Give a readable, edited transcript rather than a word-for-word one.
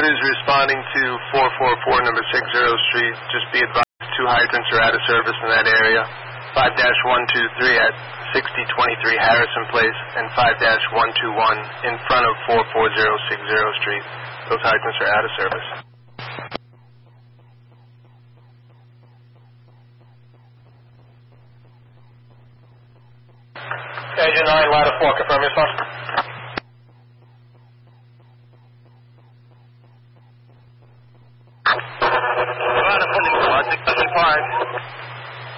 Nobody's responding to 444 number 60 Street. Just be advised 2 hydrants are out of service in that area. 5-123 at 6023 Harrison Place and 5-121 in front of 44060 Street. Those hydrants are out of service. Agent 9, ladder 4, confirm yourself.